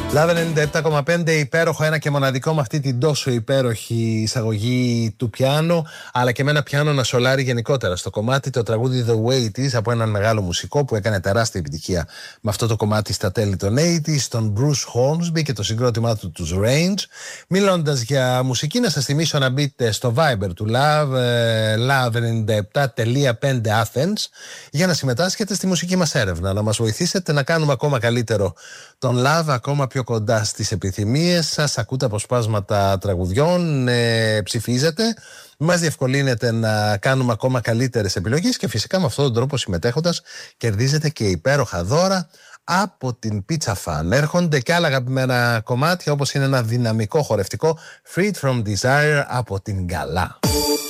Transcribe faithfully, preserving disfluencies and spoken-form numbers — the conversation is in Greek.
Λάβε ενενήντα επτά κόμμα πέντε, υπέροχο, ένα και μοναδικό, με αυτή την τόσο υπέροχη εισαγωγή του πιάνο, αλλά και με ένα πιάνο να σολάρει γενικότερα στο κομμάτι, το τραγούδι The Way It Is από έναν μεγάλο μουσικό που έκανε τεράστια επιτυχία με αυτό το κομμάτι στα τέλη των ογδόντα, τον Bruce Hornsby και το συγκρότημά του, τους Range. Μιλώντας για μουσική, να σας θυμίσω να μπείτε στο Viber του Love, love ενενήντα επτά κόμμα πέντε Athens, για να συμμετάσχετε στη μουσική μας έρευνα, να μας βοηθήσετε να κάνουμε ακόμα καλύτερο τον Love, ακόμα πιο κοντά στις επιθυμίες σας. Ακούτε αποσπάσματα τραγουδιών, ε, ψηφίζετε, μας διευκολύνεται να κάνουμε ακόμα καλύτερες επιλογές και φυσικά με αυτόν τον τρόπο, συμμετέχοντας, κερδίζετε και υπέροχα δώρα από την Pizza Fan. Έρχονται και άλλα αγαπημένα κομμάτια, όπως είναι ένα δυναμικό χορευτικό Freed From Desire από την Gala.